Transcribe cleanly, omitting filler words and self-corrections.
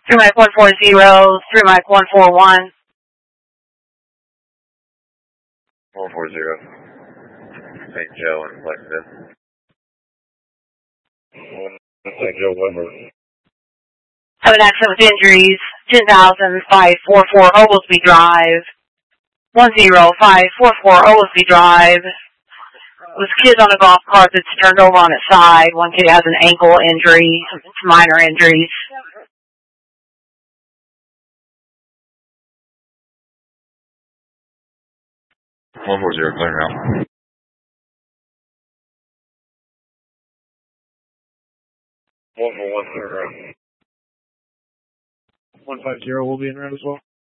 Through Mike 140, through Mike 141. 140. St. Joe and Lexington. St. Joe Weber. Have an accident with injuries. 10,544 Oglesby Drive. 10544 Oglesby Drive. With kids on a golf cart that's turned over on its side. One kid has an ankle injury, some minor injuries. One 40, clear now. 141, clear now. 150 will be in route as well.